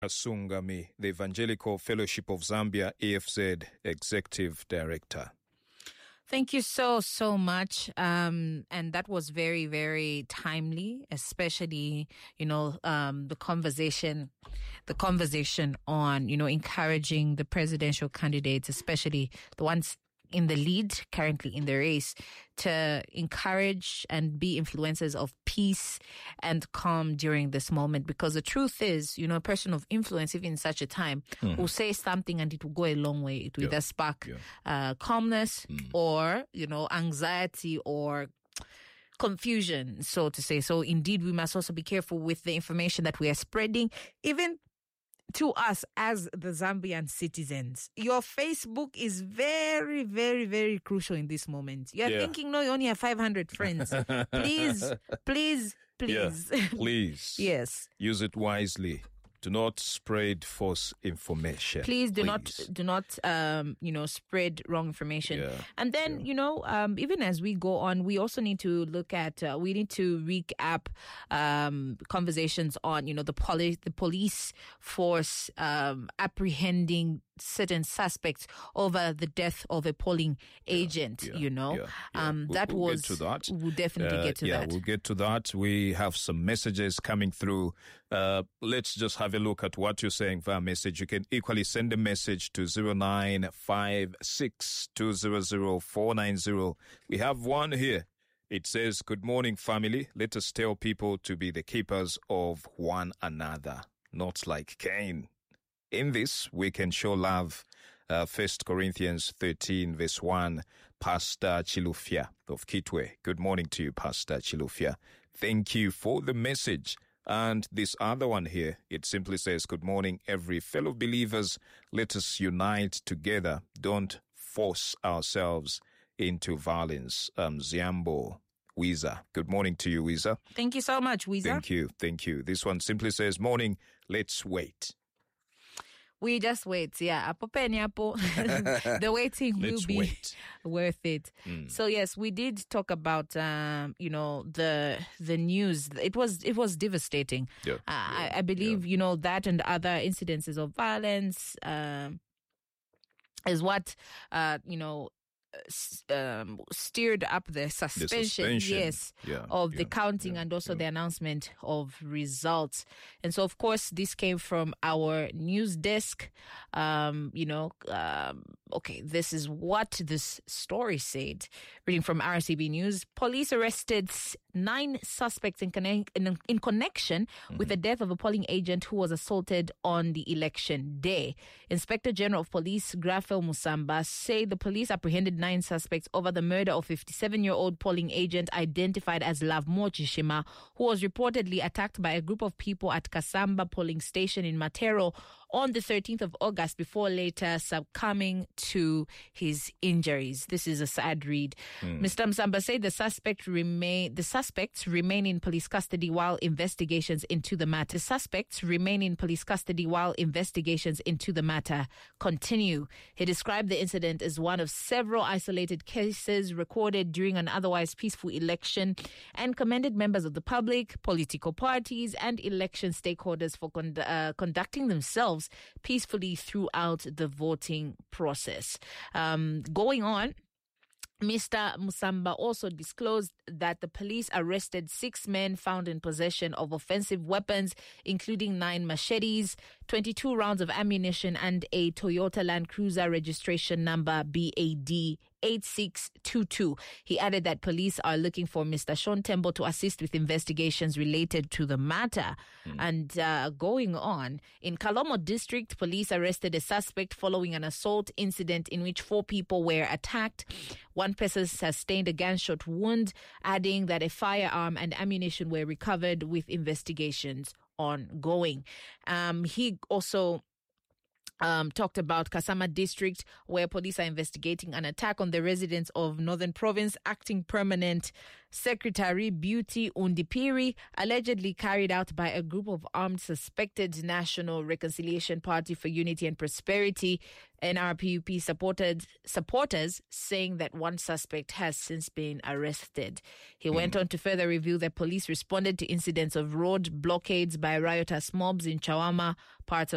Asungami, the Evangelical Fellowship of Zambia, EFZ Executive Director. Thank you so much. And that was very, very timely, especially, the conversation on, encouraging the presidential candidates, especially the ones in the lead, currently in the race, to encourage and be influencers of peace and calm during this moment. Because the truth is, a person of influence, even in such a time, will say something and it will go a long way. It will either spark calmness or, anxiety or confusion, so to say. So indeed, we must also be careful with the information that we are spreading, even to us as the Zambian citizens. Your Facebook is very, very, very crucial in this moment. You're thinking, no, you only have 500 friends. Please. Yeah, please. Yes. Use it wisely. Do not spread false information. Please do not spread wrong information. Yeah. And then, even as we go on, we also need to look at, we need to recap conversations on, the police force apprehending certain suspects over the death of a polling agent, We'll get to that. We'll definitely get to that. Yeah, we'll get to that. We have some messages coming through. Let's just have a look at what you're saying via message. You can equally send a message to 0956200490. We have one here. It says, "Good morning, family. Let us tell people to be the keepers of one another, not like Cain. In this, we can show love." 1 Corinthians 13, verse 1, Pastor Chilufya of Kitwe. Good morning to you, Pastor Chilufya. Thank you for the message. And this other one here, it simply says, "Good morning, every fellow believers. Let us unite together. Don't force ourselves into violence." Ziambo Wiza. Good morning to you, Wiza. Thank you so much, Wiza. Thank you. This one simply says, "Morning, let's wait." We just wait, yeah. The waiting will be worth it. So yes, we did talk about the news. It was devastating. I believe that and other incidences of violence is what stirred up the suspension. Of the counting and also the announcement of results. And so, of course, this came from our news desk. This is what this story said. Reading from RCB News, police arrested 9 suspects in connection with the death of a polling agent who was assaulted on the election day. Inspector General of Police Grafel Musamba said the police apprehended 9 suspects over the murder of 57-year-old polling agent identified as Lavmo Chishima, who was reportedly attacked by a group of people at Kasamba polling station in Matero on the 13th of August before later succumbing to his injuries. This is a sad read. Mr. Musamba said the suspects remain in police custody while investigations into the matter. Continue. He described the incident as one of several isolated cases recorded during an otherwise peaceful election and commended members of the public, political parties, and election stakeholders for conducting themselves peacefully throughout the voting process. Going on, Mr. Musamba also disclosed that the police arrested 6 men found in possession of offensive weapons, including 9 machetes, 22 rounds of ammunition, and a Toyota Land Cruiser registration number BAD 8622. He added that police are looking for Mr. Sean Tembo to assist with investigations related to the matter. And going on, in Kalomo district, police arrested a suspect following an assault incident in which 4 people were attacked. One person sustained a gunshot wound, adding that a firearm and ammunition were recovered with investigations ongoing. He also talked about Kasama district, where police are investigating an attack on the residents of Northern Province. Acting Permanent Secretary Beauty Undipiri, allegedly carried out by a group of armed suspected National Reconciliation Party for Unity and Prosperity, NRPUP supporters, saying that one suspect has since been arrested. He went on to further reveal that police responded to incidents of road blockades by riotous mobs in Chawama, parts of